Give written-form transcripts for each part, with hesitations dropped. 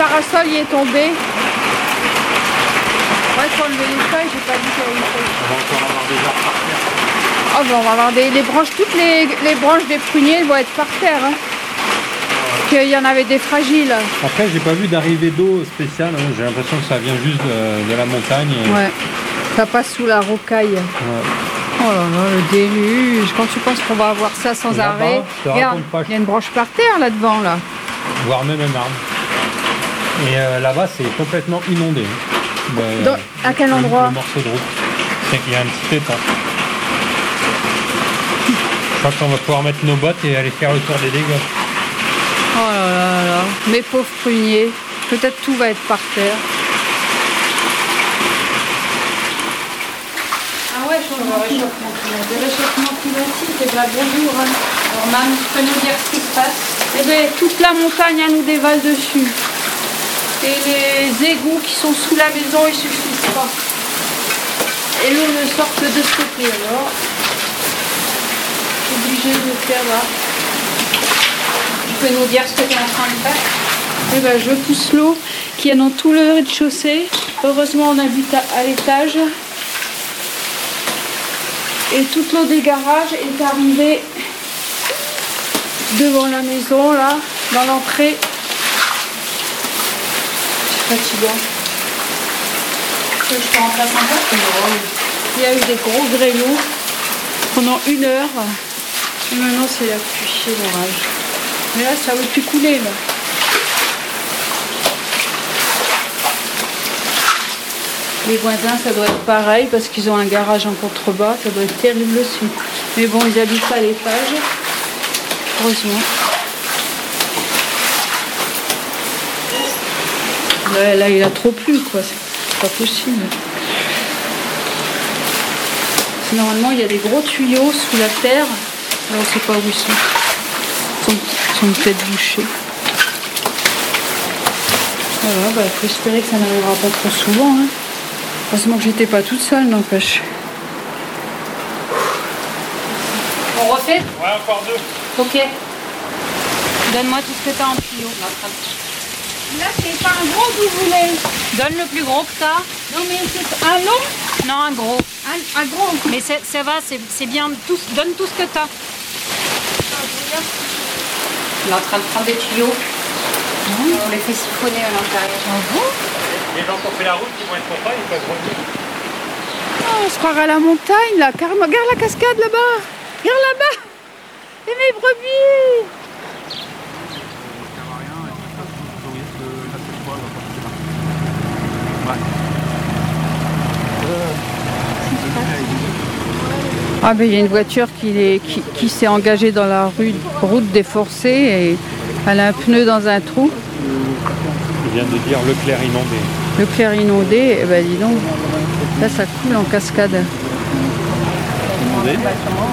parasol y est tombé. Ouais, faut enlever les feuilles, j'ai pas vu qu'il y avait une feuille. On va encore avoir des arbres par terre. Oh, ben on va avoir les branches, toutes les branches des pruniers vont être par terre. Hein. Qu'il y en avait des fragiles. Après, j'ai pas vu d'arrivée d'eau spéciale. Hein. J'ai l'impression que ça vient juste de la montagne. Et... Ouais, ça passe sous la rocaille. Ouais. Oh là là, le déluge. Quand tu penses qu'on va avoir ça sans arrêt. Regarde, il y a une branche par terre là-devant, là. Voire même un arbre. Et là-bas, c'est complètement inondé. À quel endroit? Le morceau de route. C'est qu'il y a un petit étang. Je crois qu'on va pouvoir mettre nos bottes et aller faire le tour des dégâts. Oh là là là, mes pauvres pruniers. Peut-être tout va être par terre. Ah ouais, changement climatique. Le réchauffement climatique, et bien bonjour. Hein. Alors Mam, tu peux nous dire ce qui se passe? Eh bien, toute la montagne à nous dévale dessus. Et les égouts qui sont sous la maison, ils suffisent pas. Et l'eau ne sort que de ce côté. Alors, je suis obligée de faire là. Tu peux nous dire ce que tu es en train de faire? Eh ben, je pousse l'eau qui est dans tout le rez-de-chaussée. Heureusement, on habite à l'étage. Et toute l'eau des garages est arrivée devant la maison, là, dans l'entrée. C'est fatigant. Que je te remplace un peu? Il y a eu des gros grêlons pendant 1 heure. Et maintenant, c'est la pluie et l'orage. Mais là, ça ne veut plus couler, là. Les voisins, ça doit être pareil parce qu'ils ont un garage en contrebas. Ça doit être terrible aussi. Mais bon, ils habitent pas à l'étage. Heureusement. Là, il a trop plu, quoi. C'est pas possible. Normalement, il y a des gros tuyaux sous la terre. Alors, on ne sait pas où ils sont. Ils sont peut-être bouchés. Voilà, bah, faut espérer que ça n'arrivera pas trop souvent. Hein. Heureusement que j'étais pas toute seule, n'empêche. On refait? Ouais, encore 2. Ok. Donne-moi tout ce que tu as en tuyau. Là, c'est pas un gros que vous voulez. Donne le plus gros que t'as. Non, mais c'est un long? Non, un gros. Un gros. Mais ça va, c'est bien. Donne tout ce que t'as. Il est en train de prendre des tuyaux. On les fait siphonner à l'intérieur. Les gens qui ont fait la route, qui vont être contents, ils peuvent revenir. Oh, on se croirait à la montagne, là. Carrément. Regarde la cascade là-bas. Regarde là-bas. Et mes brebis. Ah ben il y a une voiture qui s'est engagée dans la route défoncée et elle a un pneu dans un trou. Il vient de dire Leclerc inondé. Leclerc inondé, eh ben dis donc, là ça coule en cascade. Inondé.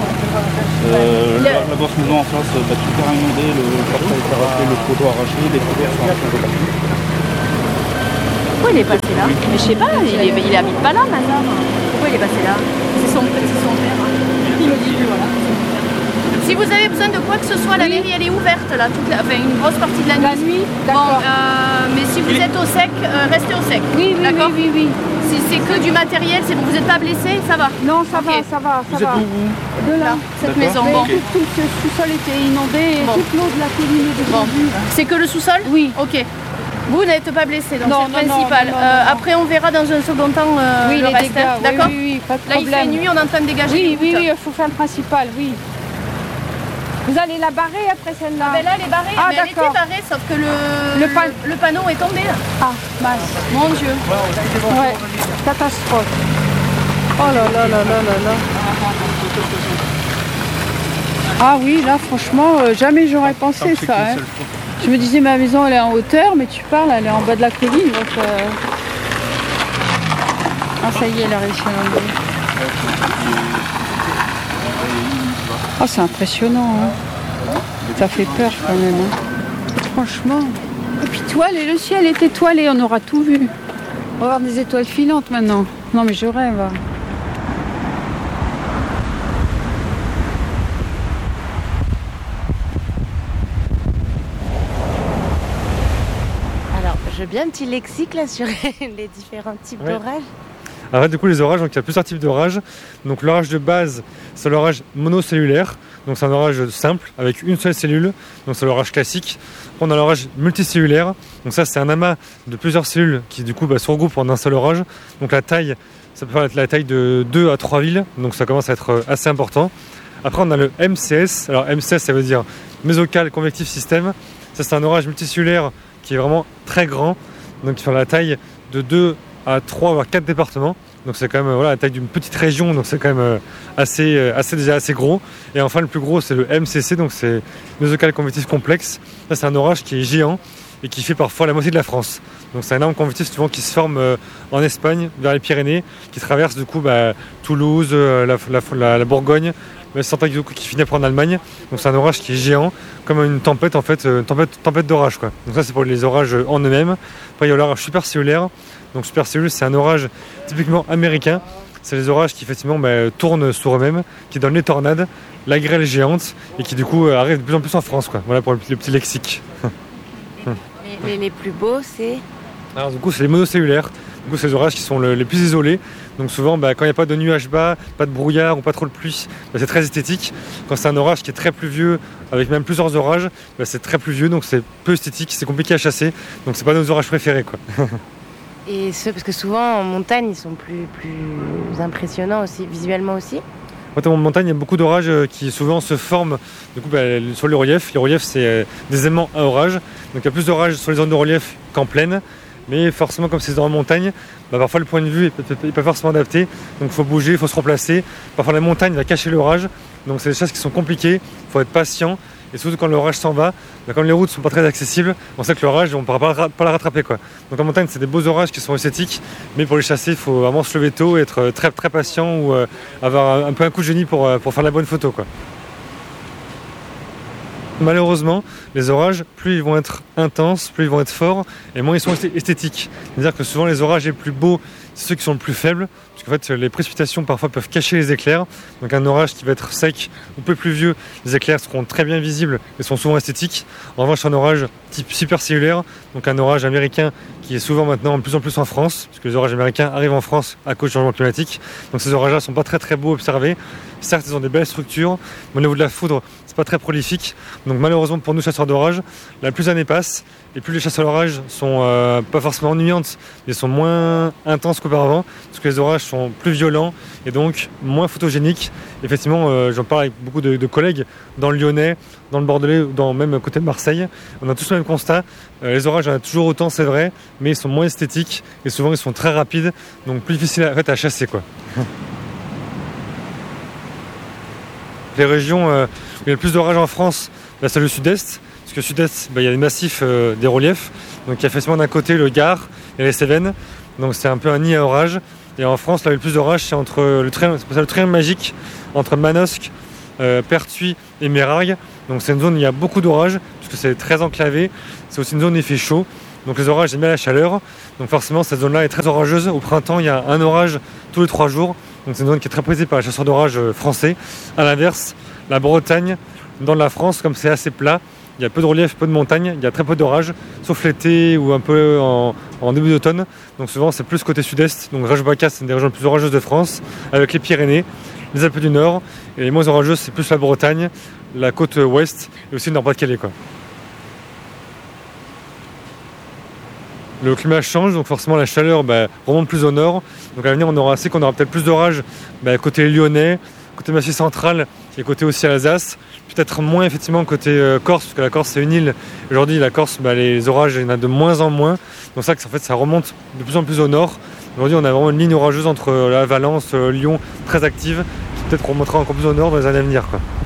La grosse maison en face, super inondée, le portail est arraché, le poteau arraché, les fenêtres sont arrachées de partout. Pourquoi il est passé là? Mais je sais pas, il habite pas là maintenant. Pourquoi il est passé là? C'est son père. Il me dit voilà. Si vous avez besoin de quoi que ce soit, la mairie elle est ouverte là, enfin une grosse partie de la nuit. La nuit, Bon, d'accord. mais si vous êtes au sec, restez au sec. Oui, oui, d'accord. oui. Si c'est que du matériel, c'est bon, vous n'êtes pas blessé, ça va. Non, ça Ok. va, ça va. Vous êtes où? De là. Cette D'accord. maison, Mais bon. tout le sous-sol était inondé et Bon. toute l'eau de la colline est Bon. descendue. C'est que le sous-sol? Oui. Ok. Vous n'êtes pas blessé, donc Non, c'est le non, principal. non, non, non. Après, on verra dans un second temps Oui, le les reste. dégâts, Hein, d'accord. oui, pas de Là, il problème. fait nuit, on est en train de dégager. Oui, les oui, routes. il faut faire le principal, oui. Vous allez la barrer après celle-là? Ben là, elle est barrée, Ah, mais elle était d'accord. barrée, sauf que le panneau est tombé. Là. Ah, mince. Mon Dieu. Ouais, catastrophe. Oh là là là là là là. Ah oui, là franchement, jamais j'aurais pensé ça. Hein. Je me disais ma maison elle est en hauteur, mais tu parles, elle est en bas de la colline. Donc, ah ça y est, elle a réussi à l'enlever. Oh c'est impressionnant. Hein. Ça fait peur quand même. Hein. Franchement. Et puis toile, et le ciel est étoilé, on aura tout vu. On va avoir des étoiles filantes maintenant. Non mais je rêve. Alors, je veux bien un petit lexique là sur les différents types Ouais. d'orages. Alors du coup les orages, donc il y a plusieurs types d'orages. Donc l'orage de base, c'est l'orage monocellulaire. Donc c'est un orage simple avec une seule cellule. Donc c'est l'orage classique. On a l'orage multicellulaire. Donc ça c'est un amas de plusieurs cellules qui du coup se regroupent en un seul orage. Donc la taille, ça peut être la taille de 2 à 3 villes. Donc ça commence à être assez important. Après on a le MCS. Alors MCS ça veut dire Mesocal Convective System. Ça c'est un orage multicellulaire qui est vraiment très grand. Donc qui fait la taille de 2 à 3 voire 4 départements. Donc c'est quand même la taille d'une petite région, donc c'est quand même déjà assez gros. Et enfin le plus gros c'est le MCC, donc c'est Mesocal Convective Complex. Là c'est un orage qui est géant et qui fait parfois la moitié de la France. Donc c'est un arbre convectif souvent qui se forme en Espagne, vers les Pyrénées, qui traverse du coup Toulouse, la Bourgogne, qui finit par en Allemagne. Donc c'est un orage qui est géant, comme une tempête en fait, tempête d'orage quoi. Donc ça c'est pour les orages en eux-mêmes. Après il y a l'orage supercellulaire. Donc supercellulaire c'est un orage typiquement américain. C'est les orages qui effectivement tournent sur eux-mêmes, qui donnent les tornades, la grêle géante et qui du coup arrivent de plus en plus en France quoi. Voilà pour le petit lexique. Les plus beaux, c'est... Alors du coup c'est les monocellulaires. Du coup c'est les orages qui sont les plus isolés. Donc souvent quand il n'y a pas de nuages bas, pas de brouillard ou pas trop de pluie, c'est très esthétique. Quand c'est un orage qui est très pluvieux, avec même plusieurs orages, c'est très pluvieux, donc c'est peu esthétique, c'est compliqué à chasser. Donc c'est pas nos orages préférés quoi. Et parce que souvent en montagne, ils sont plus impressionnants aussi, visuellement aussi. En montagne, il y a beaucoup d'orages qui souvent se forment du coup, sur les reliefs. Les reliefs, c'est des aimants à orage. Donc il y a plus d'orages sur les zones de relief qu'en plaine. Mais forcément, comme c'est dans la montagne, parfois le point de vue n'est pas forcément adapté. Donc il faut bouger, il faut se replacer. Parfois la montagne va cacher l'orage. Donc c'est des choses qui sont compliquées. Il faut être patient. Et surtout quand l'orage s'en va, quand les routes ne sont pas très accessibles, on sait que l'orage, on ne pourra pas la rattraper quoi. Donc en montagne, c'est des beaux orages qui sont esthétiques, mais pour les chasser, il faut vraiment se lever tôt, être très, très patient ou avoir un peu un coup de génie pour faire la bonne photo quoi. Malheureusement, les orages, plus ils vont être intenses, plus ils vont être forts, et moins ils sont esthétiques. C'est-à-dire que souvent les orages les plus beaux, c'est ceux qui sont le plus faibles, parce qu'en fait les précipitations parfois peuvent cacher les éclairs. Donc un orage qui va être sec ou peu pluvieux, les éclairs seront très bien visibles et sont souvent esthétiques. En revanche, un orage type supercellulaire, donc un orage américain qui est souvent maintenant de plus en plus en France, parce que les orages américains arrivent en France à cause du changement climatique. Donc ces orages-là ne sont pas très très beaux à observer. Certes, ils ont des belles structures, mais au niveau de la foudre, c'est pas très prolifique. Donc malheureusement pour nous chasseurs d'orage, plus l'année passe, et plus les chasses à l'orage sont pas forcément ennuyantes, mais sont moins intenses qu'auparavant, parce que les orages sont plus violents et donc moins photogéniques. Effectivement, j'en parle avec beaucoup de collègues dans le Lyonnais, dans le Bordelais, même côté de Marseille. On a tous le même constat. Les orages, il y en a toujours autant, c'est vrai, mais ils sont moins esthétiques et souvent ils sont très rapides, donc plus difficiles à chasser quoi. Les régions où il y a le plus d'orages en France, c'est le sud-est. Parce que sud-est, il y a les massifs des reliefs. Donc il y a effectivement d'un côté le Gard et les Cévennes. Donc c'est un peu un nid à orage. Et en France, là, le plus d'orages, c'est entre le triangle magique, entre Manosque, Pertuis et Mérargues. Donc c'est une zone où il y a beaucoup d'orages, puisque c'est très enclavé. C'est aussi une zone où il fait chaud. Donc les orages aiment bien la chaleur. Donc forcément, cette zone-là est très orageuse. Au printemps, il y a un orage tous les 3 jours. Donc c'est une zone qui est très prisée par les chasseurs d'orage français. A l'inverse, la Bretagne, dans la France, comme c'est assez plat, il y a peu de relief, peu de montagne, il y a très peu d'orages, sauf l'été ou un peu en début d'automne. Donc souvent c'est plus côté sud-est, donc Rage-Bacas c'est une des régions les plus orageuses de France, avec les Pyrénées, les Alpes du Nord, et les moins orageuses c'est plus la Bretagne, la côte ouest et aussi le Nord-Pas-de-Calais quoi. Le climat change, donc forcément la chaleur remonte plus au nord. Donc à l'avenir on aura peut-être plus d'orages côté lyonnais, côté Massif central et côté aussi Alsace. Peut-être moins effectivement côté Corse, parce que la Corse c'est une île. Aujourd'hui la Corse, les orages il y en a de moins en moins. Donc ça, en fait, ça remonte de plus en plus au nord. Aujourd'hui on a vraiment une ligne orageuse entre la Valence, Lyon, très active, qui peut-être remontera encore plus au nord dans les années à venir quoi.